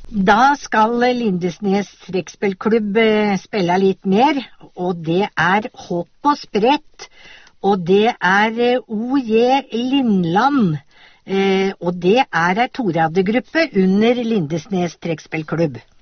Da skal Lindesnes trekkspillklubb spille litt mer, og det hopp og sprett, og det O.J. Lindland, og det ei toradegruppe under Lindesnes trekkspillklubb.